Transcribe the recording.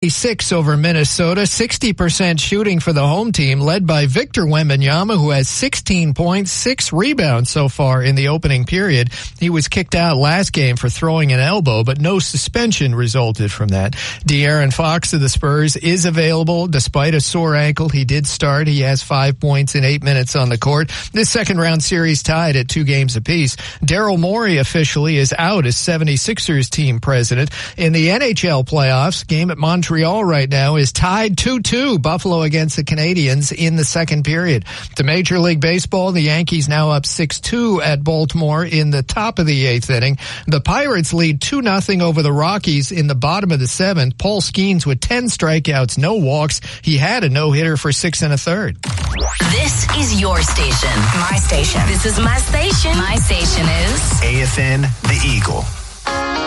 66 over Minnesota. 60% shooting for the home team, led by Victor Wembanyama, who has 16 points, 6 rebounds so far in the opening period. He was kicked out last game for throwing an elbow, but no suspension resulted from that. De'Aaron Fox of the Spurs is available despite a sore ankle. He did start. He has 5 points in 8 minutes on the court. This second-round series tied at 2 games apiece. Daryl Morey officially is out as 76ers team president. In the NHL playoffs, game at Montreal right now is tied 2-2. Buffalo against the Canadiens in the second period. To Major League Baseball, the Yankees now up 6-2 at Baltimore in the top of the 8th inning. The Pirates lead 2-0 over the Rockies in the bottom of the 7th. Paul Skeens with 10 strikeouts, no walks. He had a no-hitter for 6 1/3. This is your station. My station. This is my station. My station is AFN The Eagle.